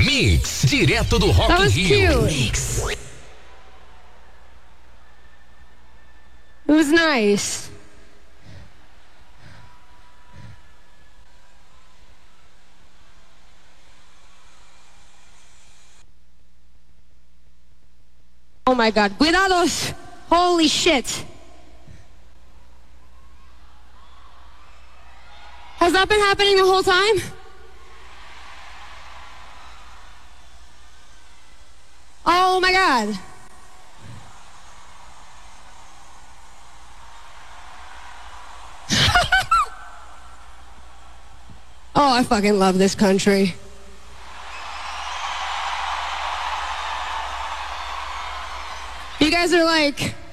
Mix, direto do Rock That in was Rio. cute. Mix. It was nice. Oh my God, cuidados. Holy shit. Has that been happening the whole time? Oh my God. Oh, I fucking love this country. You guys are like